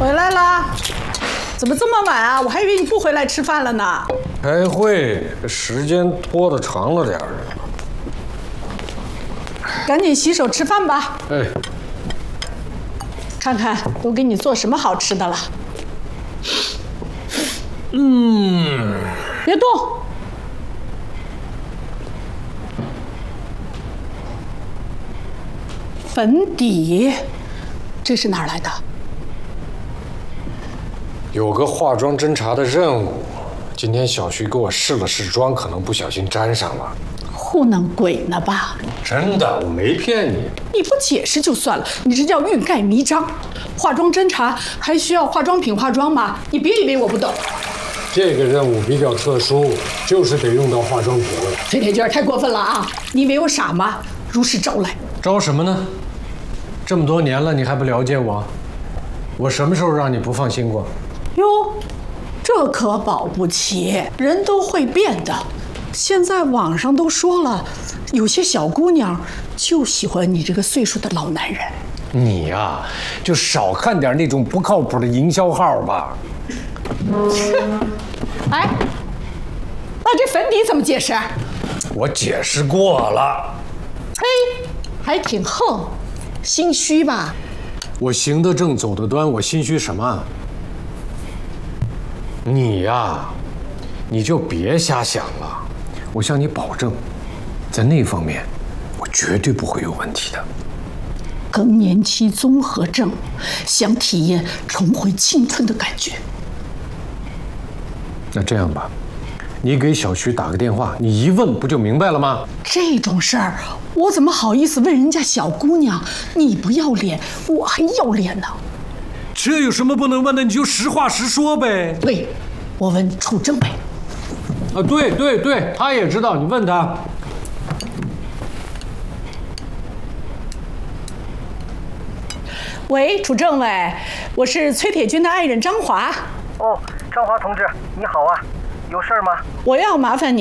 回来啦？怎么这么晚啊？我还以为你不回来吃饭了呢。 开会时间拖得长了点儿。 赶紧洗手吃饭吧。 哎， 看看都给你做什么好吃的了。别动。粉底，这是哪儿来的？ 有个化妆侦查的任务，今天小徐给我试了试妆，可能不小心沾上了。 糊弄鬼呢吧？ 真的，我没骗你。 你不解释就算了，你这叫欲盖弥彰。化妆侦查还需要化妆品化妆吗？你别以为我不懂。 这个任务比较特殊，就是得用到化妆品了。 崔铁军太过分了啊！你以为我傻吗？如实招来。 招什么呢？这么多年了，你还不了解我？我什么时候让你不放心过？ 哟，这可保不齐，人都会变的。现在网上都说了，有些小姑娘就喜欢你这个岁数的老男人。 你呀，就少看点那种不靠谱的营销号吧。 哎，那这粉底怎么解释？ 我解释过了。 嘿，还挺横，心虚吧？ 我行得正，走得端，我心虚什么？你呀，你就别瞎想了。我向你保证，在那方面，我绝对不会有问题的。 更年期综合症，想体验重回青春的感觉。 那这样吧，你给小徐打个电话，你一问不就明白了吗？ 这种事儿，我怎么好意思问人家小姑娘？你不要脸，我还要脸呢。 这有什么不能问的？你就实话实说呗。 喂，我问楚政委。 啊，对，他也知道，你问他。 喂，楚政委，我是崔铁军的爱人张华。 哦，张华同志，你好啊，有事儿吗？ 我要麻烦你